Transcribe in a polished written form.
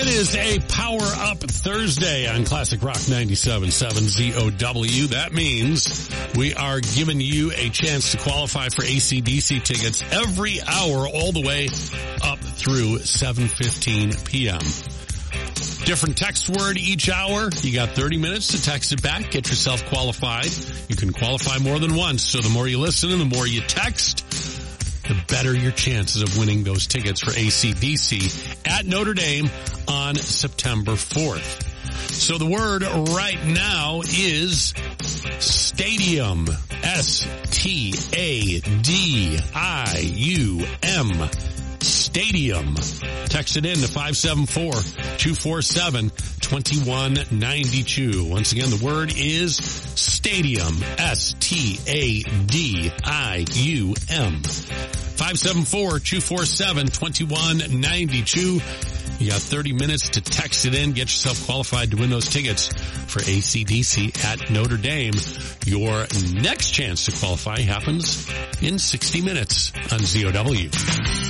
It is a Power Up Thursday on Classic Rock 97.7 ZOW. That means we are giving you a chance to qualify for AC/DC tickets every hour all the way up through 7:15 p.m. Different text word each hour. You got 30 minutes to text it back. Get yourself qualified. You can qualify more than once. So the more you listen and the more you text, the better your chances of winning those tickets for AC/DC at Notre Dame on September 4th. So the word right now is stadium. S-T-A-D-I-U-M. Stadium. Text it in to 574-247-2192. Once again, the word is stadium. S-T-A-D-I-U-M. 574-247-2192. You got 30 minutes to text it in. Get yourself qualified to win those tickets for AC/DC at Notre Dame. Your next chance to qualify happens in 60 minutes on ZOW.